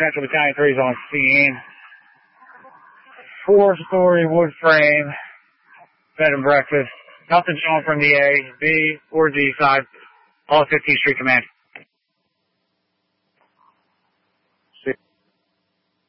Central Battalion 3 is on scene. 4-story wood frame, bed and breakfast. Nothing shown from the A, B, or D side. All 15th Street Command.